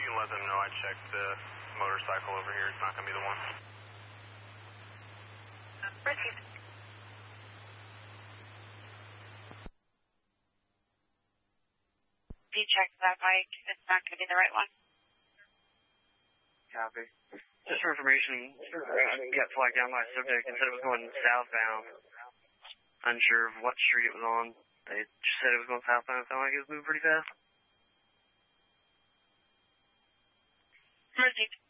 can let them know I checked the motorcycle over here. It's not going to be the one. Received. If you check that bike, it's not going to be the right one. Copy. Just for information, I got flagged down by a subject and said it was going southbound. Unsure of what street it was on. They just said it was going southbound. It sounded like it was moving pretty fast. Received.